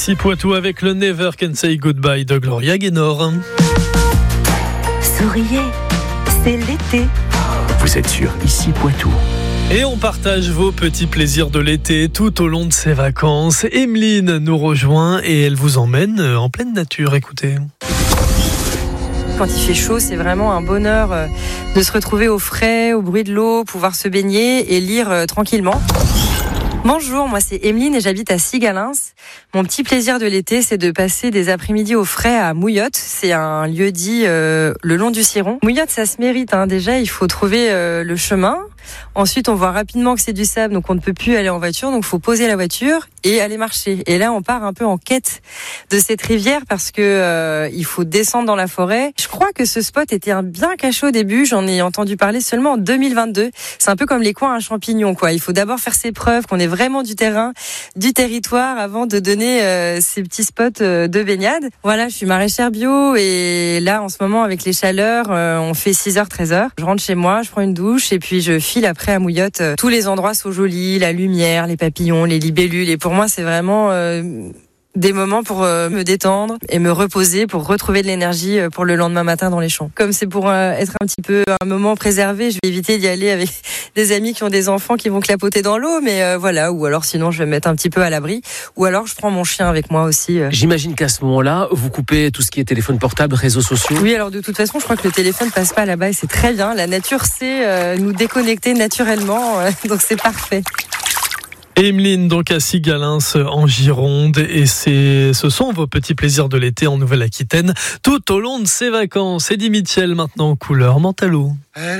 Ici Poitou avec le Never Can Say Goodbye de Gloria Gaynor. Souriez, c'est l'été. Vous êtes sur Ici Poitou. Et on partage vos petits plaisirs de l'été tout au long de ces vacances. Emeline nous rejoint et elle vous emmène en pleine nature. Écoutez. Quand il fait chaud, c'est vraiment un bonheur de se retrouver au frais, au bruit de l'eau, pouvoir se baigner et lire tranquillement. Bonjour, moi c'est Emeline et j'habite à Sigalins. Mon petit plaisir de l'été, c'est de passer des après-midi au frais à Mouillotte. C'est un lieu dit le long du Ciron. Mouillotte, ça se mérite. Déjà, il faut trouver le chemin. Ensuite, on voit rapidement que c'est du sable, donc on ne peut plus aller en voiture. Donc, il faut poser la voiture et aller marcher. Et là, on part un peu en quête de cette rivière parce que il faut descendre dans la forêt. Je crois que ce spot était bien caché au début. J'en ai entendu parler seulement en 2022. C'est un peu comme les coins à champignons, quoi. Il faut d'abord faire ses preuves, qu'on ait vraiment du terrain, du territoire, avant de donner ces petits spots de baignade. Voilà, je suis maraîchère bio et là, en ce moment, avec les chaleurs, on fait 6h, 13h. Je rentre chez moi, je prends une douche et puis je file après à Mouillotte. Tous les endroits sont jolis, la lumière, les papillons, les libellules. Et pour moi, c'est vraiment des moments pour me détendre et me reposer, pour retrouver de l'énergie pour le lendemain matin dans les champs. Comme c'est pour être un petit peu un moment préservé, je vais éviter d'y aller avec des amis qui ont des enfants qui vont clapoter dans l'eau, mais voilà. Ou alors sinon, je vais me mettre un petit peu à l'abri. Ou alors, je prends mon chien avec moi aussi. J'imagine qu'à ce moment-là, vous coupez tout ce qui est téléphone portable, réseaux sociaux. Oui, alors de toute façon, je crois que le téléphone passe pas là-bas et c'est très bien. La nature sait nous déconnecter naturellement, donc c'est parfait. Emeline, donc à Sigalins en Gironde, et ce sont vos petits plaisirs de l'été en Nouvelle-Aquitaine tout au long de ces vacances. Eddie Mitchell maintenant, couleur Mentalo.